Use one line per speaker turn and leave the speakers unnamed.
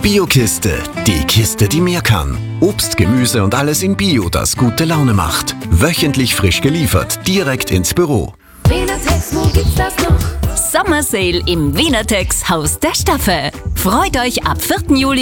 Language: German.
Bio-Kiste, die Kiste, die mehr kann. Obst, Gemüse und alles in Bio, das gute Laune macht. Wöchentlich frisch geliefert, direkt ins Büro.
Venatex, wo gibt's das noch? Sommer Sale im Venatex Haus der Staffe. Freut euch ab 4. Juli